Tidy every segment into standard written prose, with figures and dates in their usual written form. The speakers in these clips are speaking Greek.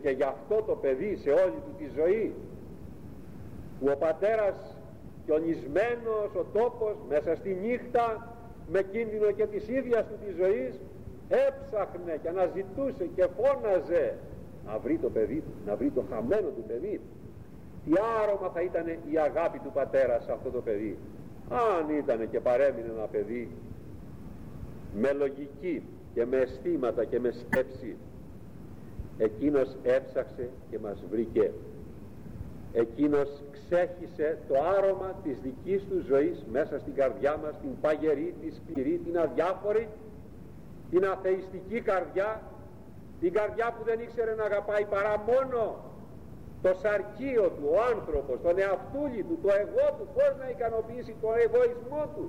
και για αυτό το παιδί σε όλη του τη ζωή, που ο πατέρας χιονισμένος ο τόπος μέσα στη νύχτα με κίνδυνο και της ίδιας του της ζωής έψαχνε και αναζητούσε και φώναζε να βρει το παιδί του, να βρει το χαμένο του παιδί. Τι άρωμα θα ήταν η αγάπη του πατέρα σε αυτό το παιδί, αν ήταν και παρέμεινε ένα παιδί με λογική και με αισθήματα και με σκέψη. Εκείνος έψαξε και μας βρήκε. Εκείνος ξέχυσε το άρωμα της δικής του ζωής μέσα στην καρδιά μας, την παγερή, τη σκληρή, την αδιάφορη, την αθεϊστική καρδιά, την καρδιά που δεν ήξερε να αγαπάει παρά μόνο το σαρκείο του, ο άνθρωπος, τον εαυτούλη του, το εγώ του, πώς να ικανοποιήσει το εγωισμό του.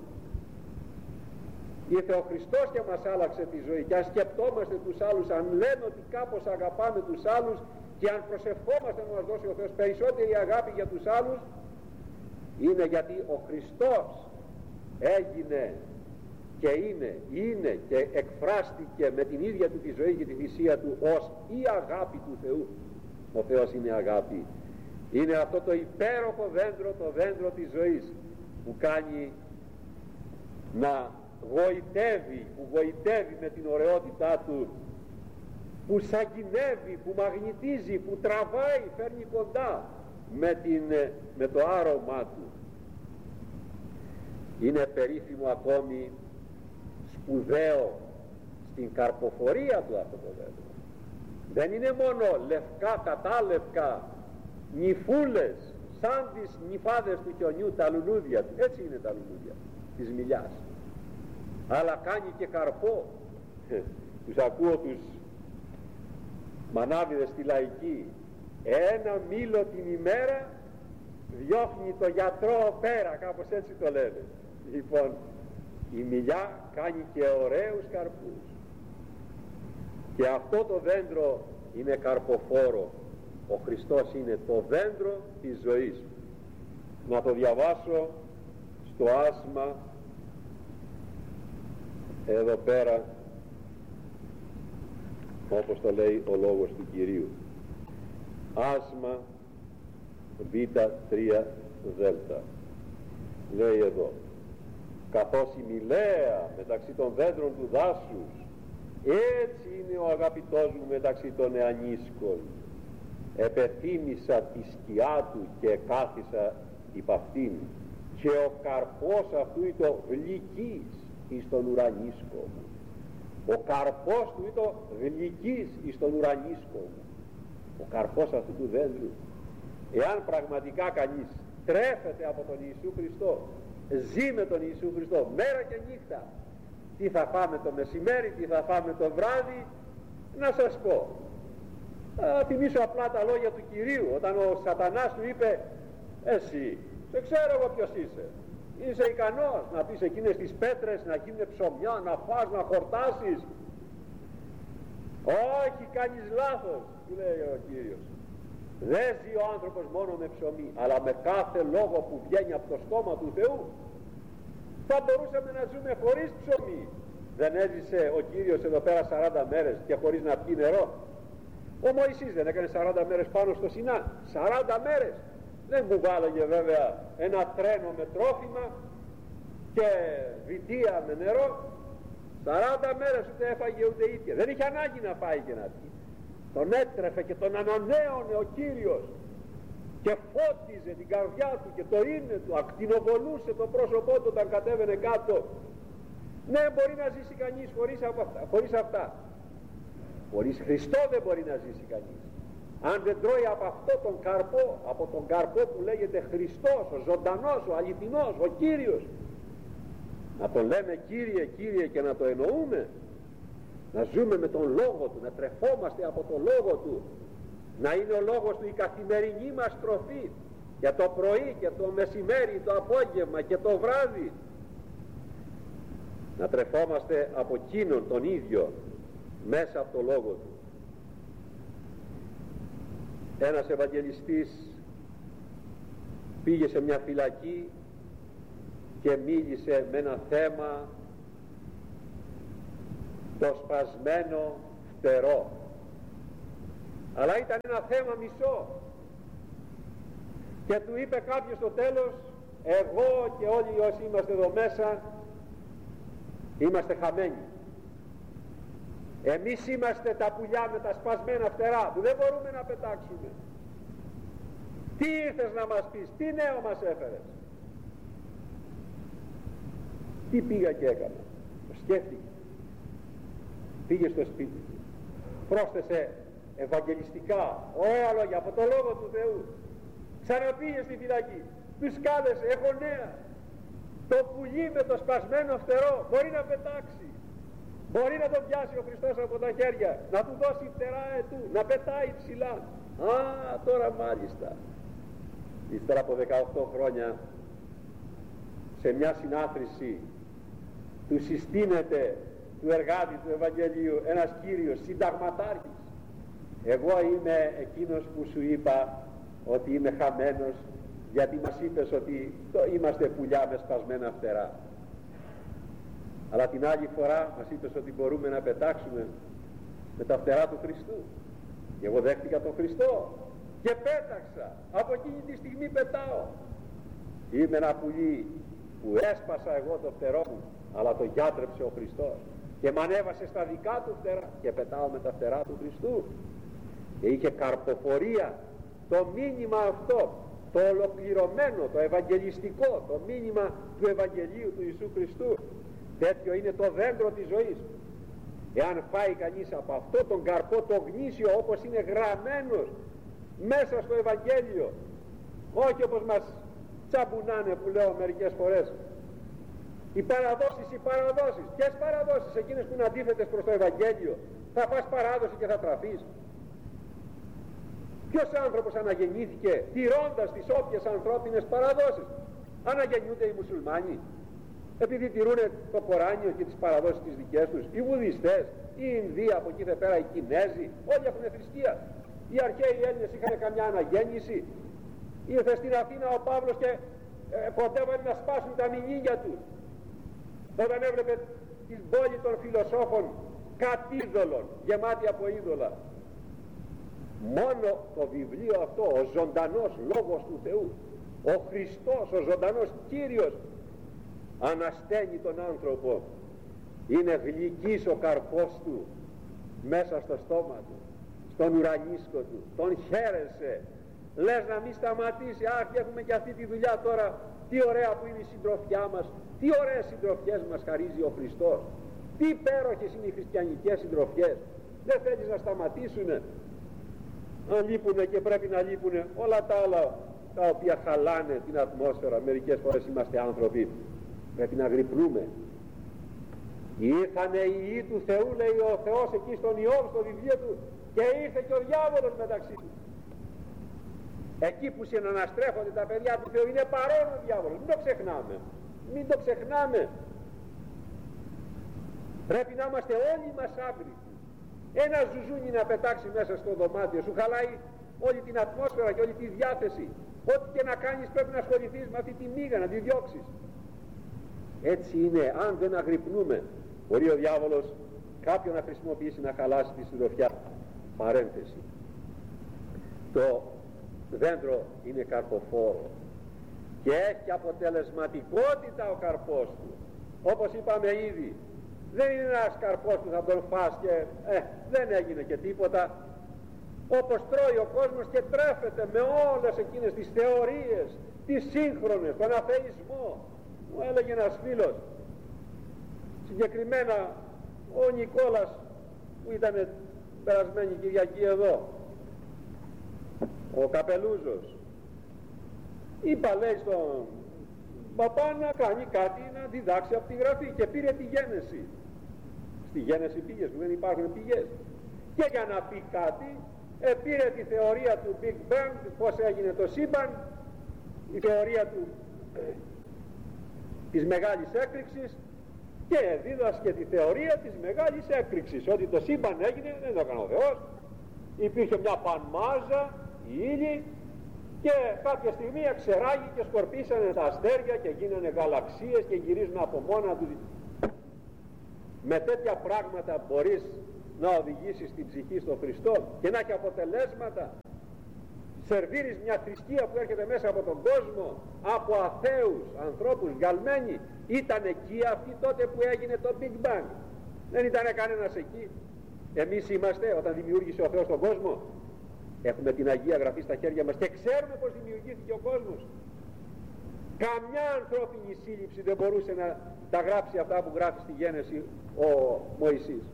Ήρθε ο Χριστός και μας άλλαξε τη ζωή, και αν σκεπτόμαστε τους άλλους, αν λέμε ότι κάπως αγαπάμε τους άλλους και αν προσευχόμαστε να μας δώσει ο Θεός περισσότερη αγάπη για τους άλλους, είναι γιατί ο Χριστός έγινε και είναι και εκφράστηκε με την ίδια του τη ζωή και τη θυσία του ως η αγάπη του Θεού. Ο Θεός είναι αγάπη. Είναι αυτό το υπέροχο δέντρο, το δέντρο της ζωής, που κάνει να γοητεύει, που γοητεύει με την ωραιότητά του, που σαγηνεύει, που μαγνητίζει, που τραβάει, φέρνει κοντά με το άρωμά του. Είναι περίφημο ακόμη, σπουδαίο στην καρποφορία του αυτό το δέντρο. Δεν είναι μόνο λευκά, κατάλευκα, νυφούλες, σαν τις νυφάδες του χιονιού, τα λουλούδια του. Έτσι είναι τα λουλούδια της μιλιάς. Αλλά κάνει και καρπό. Τους ακούω τους μανάβιδες στη Λαϊκή. Ένα μήλο την ημέρα διώχνει το γιατρό πέρα, κάπως έτσι το λένε. Λοιπόν, η μιλιά κάνει και ωραίους καρπούς. Και αυτό το δέντρο είναι καρποφόρο. Ο Χριστός είναι το δέντρο της ζωής. Να το διαβάσω στο άσμα εδώ πέρα, όπως το λέει ο λόγος του Κυρίου. Άσμα Β3 Δέλτα. Λέει εδώ: καθώς η Μιλέα μεταξύ των δέντρων του δάσους, έτσι είναι ο αγαπητός μου μεταξύ των εανίσκων. Επεθύμησα τη σκιά του και κάθισα υπ' αυτήν, και ο καρπός αυτού ήτο γλυκής εις τον ουρανίσκο μου. Ο καρπός του ήτο γλυκής εις τον ουρανίσκο μου. Ο καρπός αυτού του δέντρου. Εάν πραγματικά κανείς τρέφεται από τον Ιησού Χριστό, ζει με τον Ιησού Χριστό μέρα και νύχτα, τι θα φάμε το μεσημέρι, τι θα φάμε το βράδυ, να σας πω. Θα θυμίσω απλά τα λόγια του Κυρίου, όταν ο Σατανάς του είπε: εσύ, σε ξέρω εγώ ποιος είσαι ικανός να πεις εκείνες τις πέτρες να γίνουν ψωμιά, να φας, να χορτάσεις. Όχι, κάνεις λάθος, του λέει ο Κύριος. Δεν ζει ο άνθρωπος μόνο με ψωμί, αλλά με κάθε λόγο που βγαίνει από το στόμα του Θεού. Θα μπορούσαμε να ζούμε χωρίς ψωμί. Δεν έζησε ο Κύριος εδώ πέρα 40 μέρες και χωρίς να πιει νερό? Ο Μωυσής δεν έκανε 40 μέρες πάνω στο Σινά? 40 μέρες. Δεν μου βάλαγε βέβαια ένα τρένο με τρόφιμα και βιτία με νερό. 40 μέρες ούτε έφαγε ούτε ήτια. Δεν είχε ανάγκη να φάει και να πιει. Τον έτρεφε και τον ανανέωνε ο Κύριος και φώτιζε την καρδιά του και το είναι του, ακτινοβολούσε το πρόσωπό του όταν κατέβαινε κάτω. Ναι, μπορεί να ζήσει κανείς χωρίς αυτά. Χωρίς Χριστό δεν μπορεί να ζήσει κανείς. Αν δεν τρώει από αυτό τον καρπό, από τον καρπό που λέγεται Χριστός, ο ζωντανός, ο αληθινός, ο Κύριος, να τον λέμε Κύριε, Κύριε και να το εννοούμε, να ζούμε με τον Λόγο Του, να τρεφόμαστε από τον Λόγο Του, να είναι ο Λόγος Του η καθημερινή μας τροφή για το πρωί και το μεσημέρι, το απόγευμα και το βράδυ, να τρεφόμαστε από εκείνον τον ίδιο μέσα από το Λόγο Του. Ένας Ευαγγελιστής πήγε σε μια φυλακή και μίλησε με ένα θέμα, το σπασμένο φτερό. αλλά ήταν ένα θέμα μισό. Και του είπε κάποιος στο τέλος, εγώ και όλοι όσοι είμαστε εδώ μέσα είμαστε χαμένοι. Εμείς είμαστε τα πουλιά με τα σπασμένα φτερά που δεν μπορούμε να πετάξουμε. Τι ήρθες να μας πεις, τι νέο μας έφερες? Τι πήγα και έκανα? Το σκέφτηκε. Πήγε στο σπίτι του, πρόσθεσε ευαγγελιστικά ωραία λόγια από το Λόγο του Θεού, ξαναπήγε στη φυλακή, τους κάλεσε, έχω νέα. Το πουλί με το σπασμένο φτερό μπορεί να πετάξει, μπορεί να το πιάσει ο Χριστός από τα χέρια, να του δώσει φτερά ετού, να πετάει ψηλά. Α, τώρα μάλιστα, ύστερα από 18 χρόνια, σε μια συνάθρηση του συστήνεται του εργάτη του Ευαγγελίου ένας κύριος συνταγματάρχης. Εγώ είμαι εκείνος που σου είπα ότι είμαι χαμένος, γιατί μας είπες ότι είμαστε πουλιά με σπασμένα φτερά, αλλά την άλλη φορά μας είπες ότι μπορούμε να πετάξουμε με τα φτερά του Χριστού. Και εγώ δέχτηκα τον Χριστό και πέταξα, από εκείνη τη στιγμή πετάω. Είμαι ένα πουλί που έσπασα εγώ το φτερό μου, αλλά το γιάτρεψε ο Χριστός και μ' ανέβασε στα δικά του φτερά και πετάω με τα φτερά του Χριστού. Και είχε καρποφορία το μήνυμα αυτό, το ολοκληρωμένο, το ευαγγελιστικό, το μήνυμα του Ευαγγελίου του Ιησού Χριστού. Τέτοιο είναι το δέντρο της ζωής. Εάν φάει κανείς από αυτό τον καρπό το γνήσιο, όπως είναι γραμμένος μέσα στο Ευαγγέλιο, όχι όπως μας τσαμπουνάνε που λέω μερικές φορές, οι παραδόσεις, ποιες παραδόσεις? Εκείνες που είναι αντίθετες προς το Ευαγγέλιο. Θα πας παράδοση και θα τραφείς. Ποιος άνθρωπος αναγεννήθηκε τηρώντας τις όποιες ανθρώπινες παραδόσεις? Αναγεννιούνται οι μουσουλμάνοι επειδή τηρούν το Κοράνιο και τις παραδόσεις τις δικές τους, οι Βουδιστές, οι Ινδοί, από εκεί δε πέρα οι Κινέζοι, όλοι έχουν θρησκεία. Οι αρχαίοι Έλληνες είχαν καμιά αναγέννηση? Ήρθε στην Αθήνα ο Παύλος και κοντεύανε να σπάσουν τα μηνύγια του όταν έβλεπε την πόλη των φιλοσόφων κατίδωλων, γεμάτη από είδωλα. Μόνο το βιβλίο αυτό, ο ζωντανός Λόγος του Θεού, ο Χριστός, ο ζωντανός Κύριος, ανασταίνει τον άνθρωπο. Είναι γλυκής ο καρπός του μέσα στο στόμα του, στον ουρανίσκο του, τον χαίρεσαι, λες να μην σταματήσει. Αχ, έχουμε και αυτή τη δουλειά τώρα, τι ωραία που είναι η συντροφιά μας, τι ωραίες συντροφιές μας χαρίζει ο Χριστός, τι υπέροχες είναι οι χριστιανικές συντροφιές. Δεν θέλεις να σταματήσουνε? Αν λείπουνε, και πρέπει να λείπουνε όλα τα άλλα τα οποία χαλάνε την ατμόσφαιρα. Μερικές φορές είμαστε άνθρωποι, πρέπει να γρυπνούμε. Ήρθανε οι ιοί του Θεού, λέει ο Θεός εκεί στον Ιώβ, στο βιβλίο του, και ήρθε και ο διάβολος μεταξύ τους. Εκεί που συναναστρέφονται τα παιδιά του Θεού είναι παρόν ο διάβολος. Μην το ξεχνάμε, μην το ξεχνάμε. Πρέπει να είμαστε όλοι μας άγκριτοι. Ένα ζουζούνι να πετάξει μέσα στο δωμάτιο σου χαλάει όλη την ατμόσφαιρα και όλη τη διάθεση. Ό,τι και να κάνεις πρέπει να ασχοληθείς με αυτή τη μύγα, να τη διώξεις. Έτσι είναι, αν δεν αγρυπνούμε, μπορεί ο διάβολος κάποιον να χρησιμοποιήσει να χαλάσει τη συντροφιά. Παρένθεση. Το δέντρο είναι καρποφόρο και έχει αποτελεσματικότητα ο καρπός του. Όπως είπαμε ήδη, δεν είναι ένας καρπός που θα τον φας και δεν έγινε και τίποτα. Όπως τρώει ο κόσμος και τρέφεται με όλες εκείνες τις θεωρίες, τις σύγχρονες, τον αθεϊσμό. Μου έλεγε ένας φίλος, συγκεκριμένα ο Νικόλας που ήταν περασμένη Κυριακή εδώ, ο Καπελούζος, είπα, λέει, στον παπά να κάνει κάτι, να διδάξει από τη Γραφή, και πήρε τη Γένεση. Στη Γένεση πήγες, που δεν υπάρχουν πηγές, και για να πει κάτι πήρε τη θεωρία του Big Bang, πως έγινε το σύμπαν, η θεωρία του της μεγάλης έκρηξης, και δίδασκε τη θεωρία της μεγάλης έκρηξης, ότι το σύμπαν έγινε, δεν το έκανε ο Θεός, υπήρχε μια πανμάζα, οι ήλιοι, και κάποια στιγμή εξεράγει και σκορπίσανε τα αστέρια και γίνανε γαλαξίες και γυρίζουν από μόνα του. Με τέτοια πράγματα μπορείς να οδηγήσει την ψυχή στον Χριστό και να έχει αποτελέσματα. Σερβίρεις μια θρησκεία που έρχεται μέσα από τον κόσμο, από αθέους ανθρώπους γαλμένοι. Ήταν εκεί αυτοί τότε που έγινε το Big Bang? Δεν ήταν κανένας εκεί. Εμείς είμαστε, όταν δημιούργησε ο Θεός τον κόσμο, έχουμε την Αγία Γραφή στα χέρια μας και ξέρουμε πως δημιουργήθηκε ο κόσμος. Καμιά ανθρώπινη σύλληψη δεν μπορούσε να τα γράψει αυτά που γράφει στη Γένεση ο Μωυσής.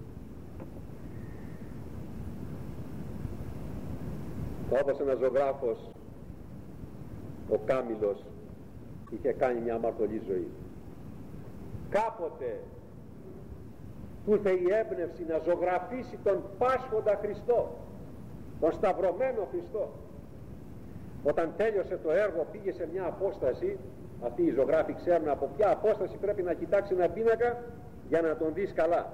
Όπως ένας ζωγράφος, ο Κάμιλος, είχε κάνει μια αμαρτωλή ζωή. Κάποτε του ήρθε η έμπνευση να ζωγραφίσει τον πάσχοντα Χριστό, τον σταυρωμένο Χριστό. Όταν τέλειωσε το έργο πήγε σε μια απόσταση, αυτοί οι ζωγράφοι ξέρουν από ποια απόσταση πρέπει να κοιτάξει ένα πίνακα για να τον δεις καλά.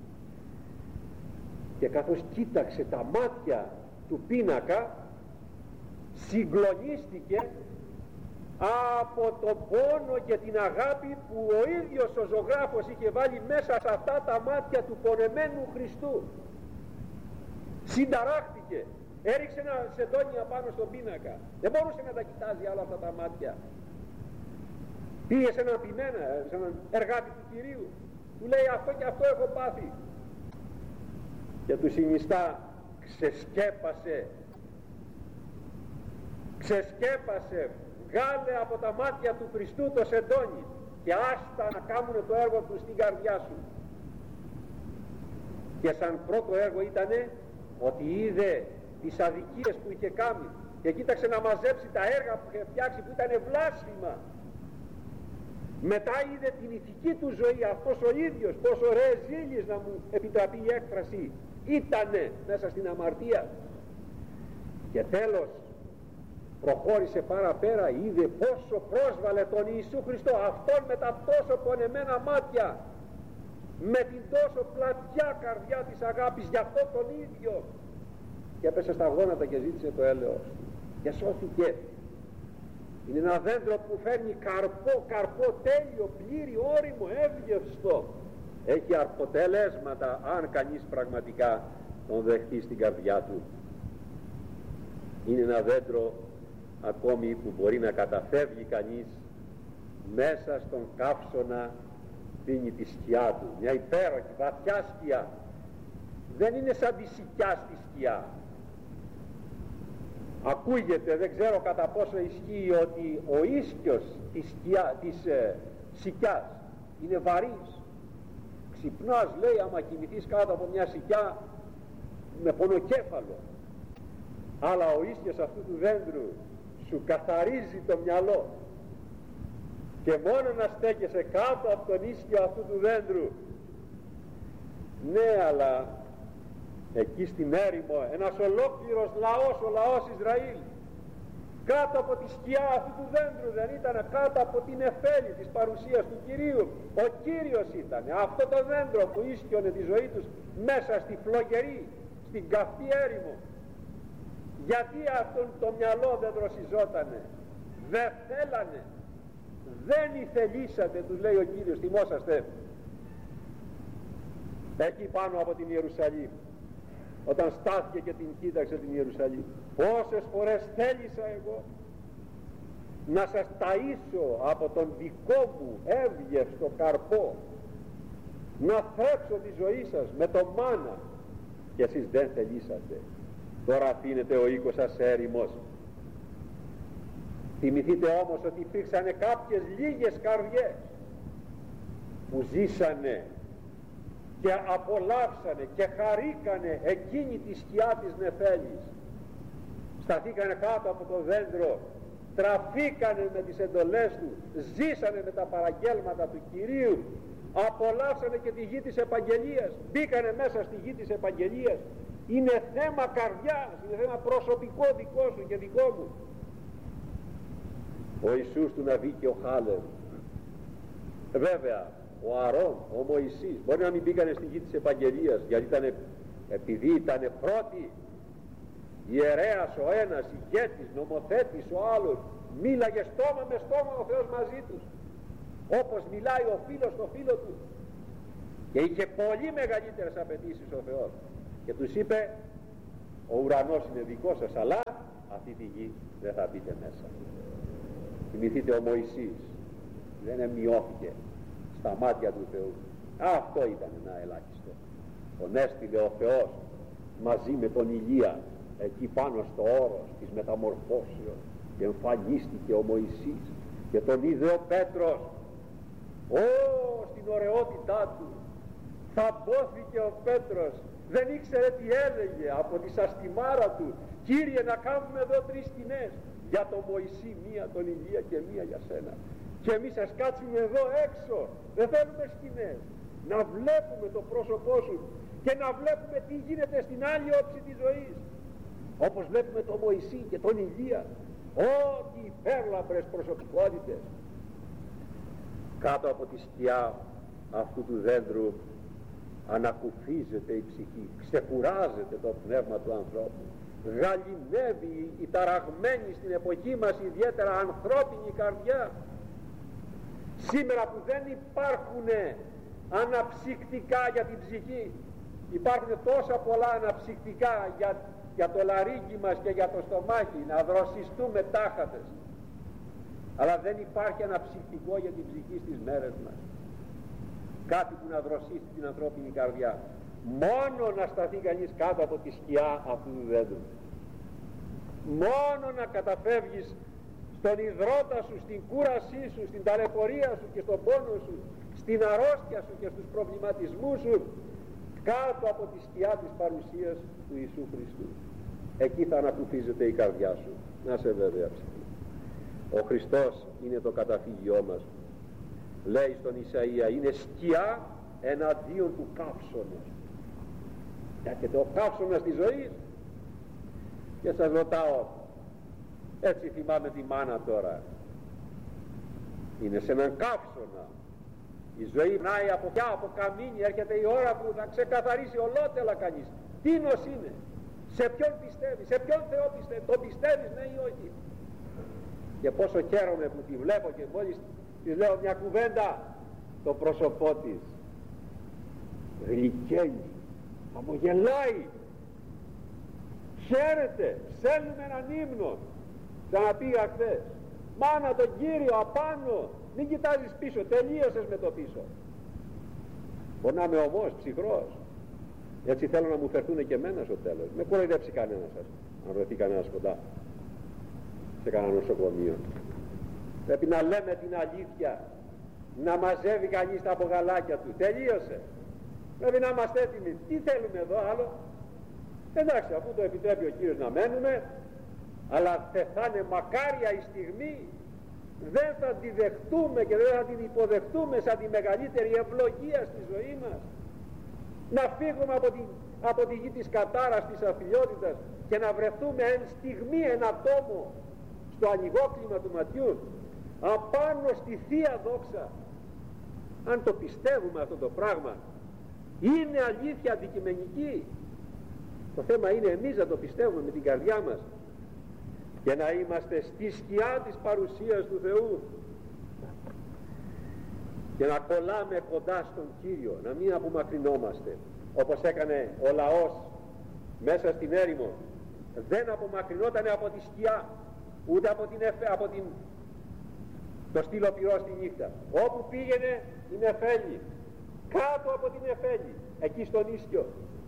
Και καθώς κοίταξε τα μάτια του πίνακα, συγκλονίστηκε από τον πόνο και την αγάπη που ο ίδιος ο ζωγράφος είχε βάλει μέσα σε αυτά τα μάτια του πονεμένου Χριστού. Συνταράχτηκε, έριξε ένα σεντόνια πάνω στον πίνακα, δεν μπορούσε να τα κοιτάζει άλλα αυτά τα μάτια. Πήγε σε έναν ποιμένα, σε έναν εργάτη του Κυρίου, του λέει αυτό και αυτό έχω πάθει, και του συνιστά ξεσκέπασε, βγάλε από τα μάτια του Χριστού το σεντόνι και άστα να κάνουν το έργο του στην καρδιά σου. Και σαν πρώτο έργο ήτανε ότι είδε τις αδικίες που είχε κάνει και κοίταξε να μαζέψει τα έργα που είχε φτιάξει που ήταν βλάσφημα. Μετά είδε την ηθική του ζωή, αυτός ο ίδιος πόσο ρεζίλης, να μου επιτραπεί η έκφραση, ήτανε μέσα στην αμαρτία. Και τέλος προχώρησε παραπέρα, είδε πόσο πρόσβαλε τον Ιησού Χριστό, αυτόν με τα τόσο πονεμένα μάτια, με την τόσο πλατιά καρδιά της αγάπης για αυτόν τον ίδιο, και έπεσε στα γόνατα και ζήτησε το έλεος και σώθηκε. Είναι ένα δέντρο που φέρνει καρπό τέλειο, πλήρη, όριμο, εύγευστο. Έχει αποτελέσματα αν κανείς πραγματικά τον δεχτεί στην καρδιά του. Είναι ένα δέντρο ακόμη που μπορεί να καταφεύγει κανείς μέσα στον καύσωνα, δίνει τη σκιά του, μια υπέροχη βαθιά σκιά. Δεν είναι σαν τη σικιά στη σκιά. Ακούγεται, δεν ξέρω κατά πόσο ισχύει, ότι ο ίσκιος της σικιάς είναι βαρύς. Ξυπνάς, λέει, άμα κοιμηθείς κάτω από μια σικιά με πονοκέφαλο. Αλλά ο ίσκιος αυτού του δέντρου σου καθαρίζει το μυαλό, και μόνο να στέκεσαι κάτω από τον ίσκιο αυτού του δέντρου. Ναι, αλλά εκεί στην έρημο ένας ολόκληρος λαός, ο λαός Ισραήλ, κάτω από τη σκιά αυτού του δέντρου δεν ήταν, κάτω από την εφέλη της παρουσίας του Κυρίου. Ο Κύριος ήταν αυτό το δέντρο που ίσκιονε τη ζωή τους μέσα στη φλογερή, στην καυτή έρημο. Γιατί αυτόν το μυαλό δεν δροσιζότανε? Δεν θέλανε, δεν ηθελήσατε, τους λέει ο Κύριος. Θυμόσαστε εκεί πάνω από την Ιερουσαλήμ, όταν στάθηκε και την κοίταξε την Ιερουσαλήμ, πόσες φορές θέλησα εγώ να σας ταΐσω από τον δικό μου εύγευστο καρπό, να θρέψω τη ζωή σας με το μάνα, και εσείς δεν θελήσατε. Τώρα αφήνετε ο οίκος σας έρημος. Θυμηθείτε όμως ότι υπήρξαν κάποιες λίγες καρδιές που ζήσανε και απολαύσανε και χαρήκανε εκείνη τη σκιά της νεφέλης. Σταθήκανε κάτω από το δέντρο, τραφήκανε με τις εντολές του, ζήσανε με τα παραγγέλματα του Κυρίου, απολαύσανε και τη γη της επαγγελίας, μπήκανε μέσα στη γη της επαγγελίας. Είναι θέμα καρδιάς, είναι θέμα προσωπικό δικό σου και δικό μου. Ο Ιησούς του Ναβί και ο Χάλεμ, βέβαια ο Αρών, ο Μωυσής μπορεί να μην μπήκανε στη γη της επαγγελίας, γιατί επειδή ήταν πρώτοι, ιερέας ο ένας, ηγέτης, νομοθέτης ο άλλος, μίλαγε στόμα με στόμα ο Θεός μαζί τους, όπως μιλάει ο φίλος στο φίλο του, και είχε πολύ μεγαλύτερες απαιτήσεις ο Θεός. και τους είπε, ο ουρανός είναι δικός σας, αλλά αυτή τη γη δεν θα μπείτε μέσα. Θυμηθείτε ο Μωυσής, δεν εμειώθηκε στα μάτια του Θεού. Αυτό ήταν ένα ελάχιστο. Τον έστειλε ο Θεός μαζί με τον Ηλία εκεί πάνω στο όρος της μεταμορφώσεως και εμφανίστηκε ο Μωυσής και τον είδε ο Πέτρος. Στην ωραιότητά του θαμπόθηκε ο Πέτρος, δεν ήξερε τι έλεγε από τη σαστιμάρα του. Κύριε, να κάνουμε εδώ 3 σκηνές, για τον Μωυσή μία, τον Ηλία και μία για σένα, και εμείς ας κάτσουμε εδώ έξω, δεν θέλουμε σκηνές, να βλέπουμε το πρόσωπό σου και να βλέπουμε τι γίνεται στην άλλη όψη της ζωής, όπως βλέπουμε τον Μωυσή και τον Ηλία, ό,τι υπέρλαμπρες προσωπικότητες. Κάτω από τη σκιά αυτού του δέντρου ανακουφίζεται η ψυχή, ξεκουράζεται το πνεύμα του ανθρώπου, γαληνεύει η ταραγμένη στην εποχή μας ιδιαίτερα ανθρώπινη καρδιά. Σήμερα που δεν υπάρχουν αναψυκτικά για την ψυχή, υπάρχουν τόσα πολλά αναψυκτικά για το λαρύγγι μας και για το στομάχι, να δροσιστούμε τάχατες, αλλά δεν υπάρχει αναψυκτικό για την ψυχή στις μέρες μας, κάτι που να δροσίσει την ανθρώπινη καρδιά. Μόνο να σταθεί κανείς κάτω από τη σκιά αυτού του δέντρου, μόνο να καταφεύγεις στον υδρότα σου, στην κούρασή σου, στην ταλαιπωρία σου και στον πόνο σου, στην αρρώστια σου και στους προβληματισμούς σου, κάτω από τη σκιά της παρουσίας του Ιησού Χριστού, εκεί θα ανακουφίζεται η καρδιά σου, να σε βέβαια ψυχή. Ο Χριστός είναι το καταφύγιό μας. Λέει στον Ισαΐα, είναι σκιά εναντίον του καύσωνος. Έρχεται ο καύσωνας της ζωής και σας ρωτάω, έτσι θυμάμαι τη μάνα τώρα, είναι σε έναν καύσωνα, η ζωή νάει από πια από καμίνι, έρχεται η ώρα που θα ξεκαθαρίσει ολότελα κανείς τίνος είναι, σε ποιον πιστεύει, σε ποιον Θεό πιστεύει, το πιστεύεις ναι ή όχι. Και πόσο χαίρομαι που τη βλέπω και μόλις της λέω μια κουβέντα, το πρόσωπό της γλυκαίνει, απογελάει, χαίρεται, στέλνουμε έναν ύμνο. Ξαναπήγα χθες, μάνα τον Κύριο απάνω, μην κοιτάζεις πίσω, τελείωσες με το πίσω. Μπορεί να είμαι ομός, ψυχρός, έτσι θέλω να μου φερθούν και εμένα στο τέλος. Με κοροϊδέψει κανένας σας, αν βρεθεί κανένας κοντά σε κανένα νοσοκομείο. Πρέπει να λέμε την αλήθεια, να μαζεύει κανείς τα απογαλάκια του, τελείωσε. Πρέπει να είμαστε έτοιμοι, τι θέλουμε εδώ άλλο. Εντάξει, αφού το επιτρέπει ο Κύριος να μένουμε, αλλά θα είναι μακάρια η στιγμή, δεν θα τη δεχτούμε και δεν θα την υποδεχτούμε σαν τη μεγαλύτερη ευλογία στη ζωή μας, να φύγουμε από τη γη της κατάρας, της αφιλιότητας και να βρεθούμε εν στιγμή ένα τόμο στο ανοιγόκλημα του ματιού απάνω στη Θεία Δόξα. Αν το πιστεύουμε αυτό το πράγμα, είναι αλήθεια αντικειμενική. Το θέμα είναι εμείς να το πιστεύουμε με την καρδιά μας και να είμαστε στη σκιά της παρουσίας του Θεού και να κολλάμε κοντά στον Κύριο, να μην απομακρυνόμαστε όπως έκανε ο λαός μέσα στην έρημο. Δεν απομακρυνόταν από τη σκιά, ούτε από το στήλο πυρό στη νύχτα. Όπου πήγαινε η νεφέλη, κάτω από την νεφέλη, εκεί στον ίσιο.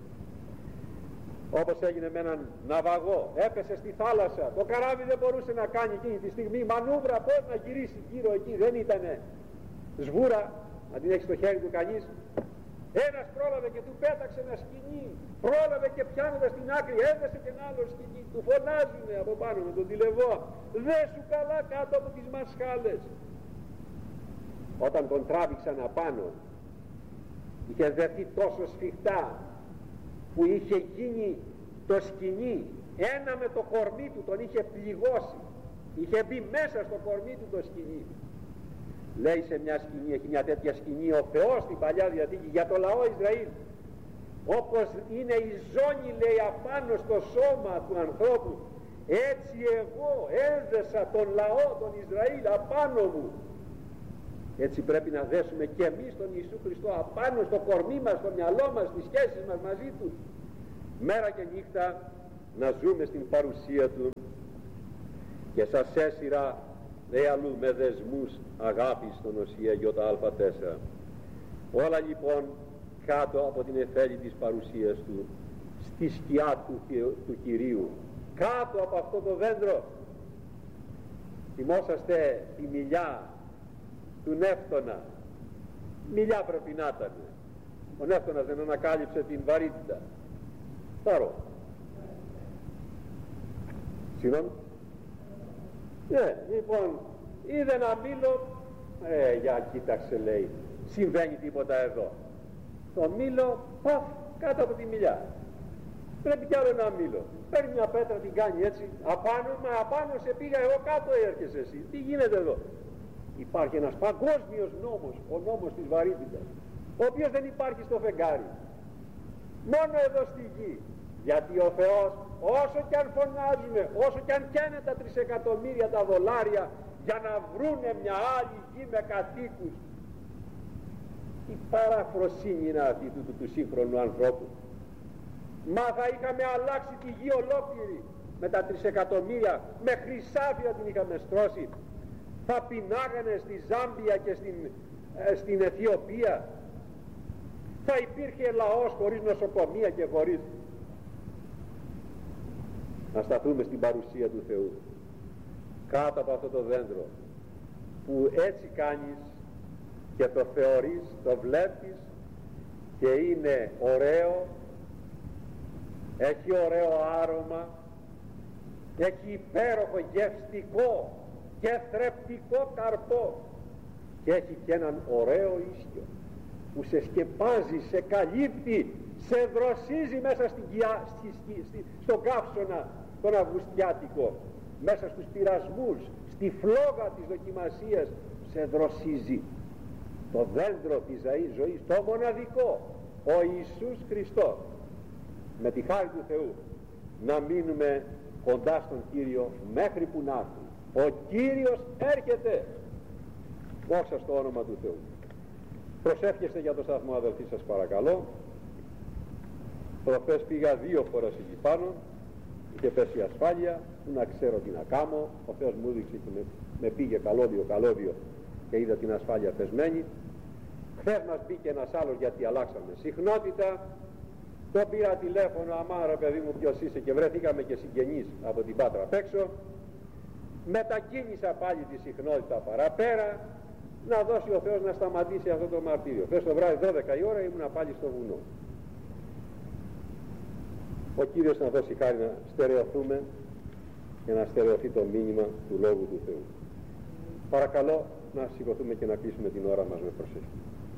Όπως έγινε με έναν ναυαγό, έπεσε στη θάλασσα, το καράβι δεν μπορούσε να κάνει εκείνη τη στιγμή μανούβρα, πώς να γυρίσει γύρω εκεί, δεν ήτανε σβούρα να την έχει στο χέρι του κανείς. Ένας πρόλαβε και του πέταξε ένα σκοινί, πρόλαβε και πιάνοντας την άκρη έδεσε και ένα άλλο σκοινί, του φωνάζουνε από πάνω με τον τηλεβό, δε σου καλά κάτω από τις μασχάλες. Όταν τον τράβηξαν απάνω, είχε δεθεί τόσο σφιχτά που είχε γίνει το σκοινί ένα με το κορμί του, τον είχε πληγώσει, είχε μπει μέσα στο κορμί του το σκοινί. Λέει σε μια σκηνή, έχει μια τέτοια σκηνή ο Θεός στην Παλιά Διαθήκη για το λαό Ισραήλ, όπως είναι η ζώνη, λέει, απάνω στο σώμα του ανθρώπου, έτσι εγώ έδεσα τον λαό τον Ισραήλ απάνω μου. Έτσι πρέπει να δέσουμε και εμείς τον Ιησού Χριστό απάνω στο κορμί μας, στο μυαλό μας, στις σχέσεις μας μαζί του. μέρα και νύχτα να ζούμε στην παρουσία Του, και σας έσυρα, λέει αλλού, με δεσμούς αγάπης στον Οσία ΙΑ4. Όλα λοιπόν κάτω από την εφέλη της παρουσίας Του, στη σκιά του Κυρίου, κάτω από αυτό το δέντρο. Θυμόσαστε τη μιλιά του Νεύτωνα? Μιλιά πρέπει να ήταν. Ο Νεύτωνας δεν ανακάλυψε την βαρύτητα. Θαρώ. Συγγνώμη. Λοιπόν, είδε ένα μήλο, για κοίταξε, λέει, συμβαίνει τίποτα εδώ. Το μήλο, παφ, κάτω από τη μιλιά. Πρέπει κι άλλο ένα μήλο. Παίρνει μια πέτρα, την κάνει έτσι, απάνω σε πήγα εγώ, κάτω έρχεσαι εσύ. Τι γίνεται εδώ? Υπάρχει ένας παγκόσμιος νόμος, ο νόμος της βαρύτητας, ο οποίος δεν υπάρχει στο φεγγάρι, μόνο εδώ στη γη. Γιατί ο Θεός, όσο κι αν φωνάζουμε, όσο κι αν καίνε τα $3 τα δολάρια για να βρούνε μια άλλη γη με κατοίκους, η παραφροσύνη είναι αυτή του σύγχρονου ανθρώπου. Μα θα είχαμε αλλάξει τη γη ολόκληρη με τα $3 με χρυσάφια την είχαμε στρώσει. Θα πεινάγανε στη Ζάμπια και στην Αιθιοπία. Θα υπήρχε λαός χωρίς νοσοκομεία και χωρίς. Να σταθούμε στην παρουσία του Θεού, κάτω από αυτό το δέντρο που έτσι κάνεις και το θεωρείς, το βλέπεις και είναι ωραίο, έχει ωραίο άρωμα, έχει υπέροχο γευστικό και θρεπτικό καρπό και έχει και έναν ωραίο ίσιο που σε σκεπάζει, σε καλύπτει, σε δροσίζει μέσα στον καύσωνα τον αυγουστιάτικο, μέσα στους πειρασμούς, στη φλόγα της δοκιμασίας, σε δροσίζει. Το δέντρο της ζωής, το μοναδικό, ο Ιησούς Χριστός, με τη χάρη του Θεού να μείνουμε κοντά στον Κύριο μέχρι που να έρθει. Ο Κύριος έρχεται. Δόξα στο όνομα του Θεού. Προσεύχεστε για το σταθμό, αδελφοί, σας παρακαλώ. Προχθές πήγα 2 φορές εκεί πάνω, είχε πέσει η ασφάλεια, που να ξέρω τι να κάνω. Ο Θεός μου έδειξε και με πήγε καλώδιο και είδα την ασφάλεια θεσμένη. Χθες μας μπήκε ένας άλλος γιατί αλλάξαμε συχνότητα. Το πήρα τηλέφωνο, αμά ρε παιδί μου ποιος είσαι, και βρεθήκαμε και συγγενείς από την Πάτρα απ' έξω. Μετακίνησα πάλι τη συχνότητα παραπέρα, να δώσει ο Θεός να σταματήσει αυτό το μαρτύριο. Χθες το βράδυ 12 η ώρα ήμουνα πάλι στο βουνό. Ο Κύριος να δώσει χάρη να στερεωθούμε και να στερεωθεί το μήνυμα του Λόγου του Θεού. Παρακαλώ να σηκωθούμε και να κλείσουμε την ώρα μας με προσοχή.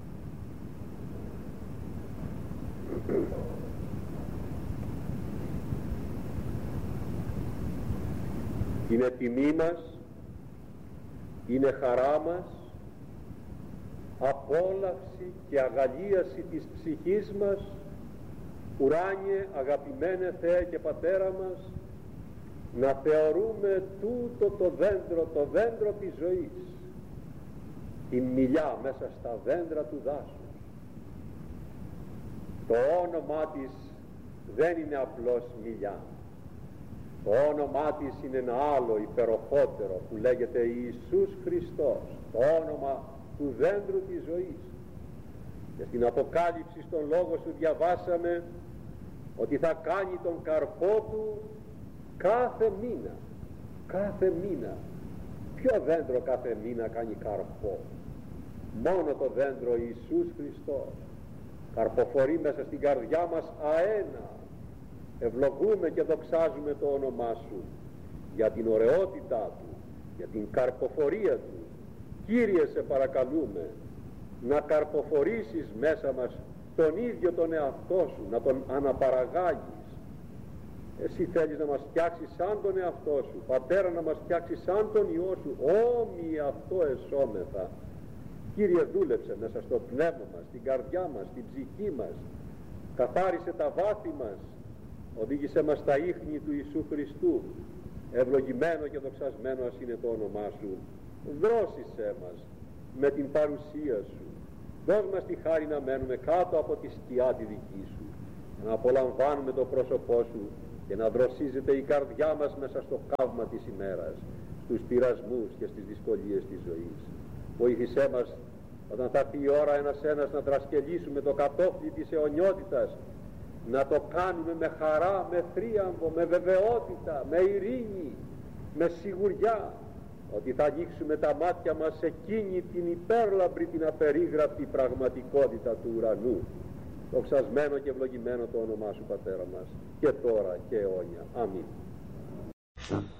Είναι τιμή μας, είναι χαρά μας, απόλαυση και αγαλίαση της ψυχής μας, ουράνιε αγαπημένε Θεέ και Πατέρα μας, να θεωρούμε τούτο το δέντρο της ζωής, η μιλιά μέσα στα δέντρα του δάσους. Το όνομά της δεν είναι απλώς μιλιά. Το όνομά της είναι ένα άλλο υπεροχότερο που λέγεται Ιησούς Χριστός, το όνομα του δέντρου της ζωής. Και στην Αποκάλυψη στον Λόγο Σου διαβάσαμε ότι θα κάνει τον καρπό Του κάθε μήνα. Κάθε μήνα. Ποιο δέντρο κάθε μήνα κάνει καρπό? Μόνο το δέντρο Ιησούς Χριστός. Καρποφορεί μέσα στην καρδιά μας αένα. Ευλογούμε και δοξάζουμε το όνομά Σου για την ωραιότητά Του, για την καρποφορία Του. Κύριε, σε παρακαλούμε να καρποφορήσεις μέσα μας τον ίδιο τον εαυτό Σου, να τον αναπαραγάγεις. Εσύ θέλεις να μας φτιάξεις σαν τον εαυτό Σου, Πατέρα, να μας φτιάξεις σαν τον Υιό Σου, όμοιοι αυτό εσώμεθα. Κύριε, δούλεψε μέσα στο πνεύμα μας, στην καρδιά μας, στην ψυχή μας, καθάρισε τα βάθη μας, οδήγησε μας στα ίχνη του Ιησού Χριστού. Ευλογημένο και δοξασμένο ας είναι το όνομά Σου. Δρόσισέ μας με την παρουσία Σου. Δώσ' μας τη χάρη να μένουμε κάτω από τη σκιά τη δική Σου. να απολαμβάνουμε το πρόσωπό Σου και να δροσίζεται η καρδιά μας μέσα στο καύμα της ημέρας, στους πειρασμούς και στις δυσκολίες της ζωής. Βοήθησέ μας όταν θα έρθει η ώρα ένας να τρασκελίσουμε το κατόφλι της αιωνιότητας, να το κάνουμε με χαρά, με θρίαμβο, με βεβαιότητα, με ειρήνη, με σιγουριά, ότι θα ανοίξουμε τα μάτια μας σε εκείνη την υπέρλαμπρη, την απερίγραπτη πραγματικότητα του ουρανού. Δοξασμένο και ευλογημένο το όνομά Σου, Πατέρα μας, και τώρα και αιώνια. Αμήν.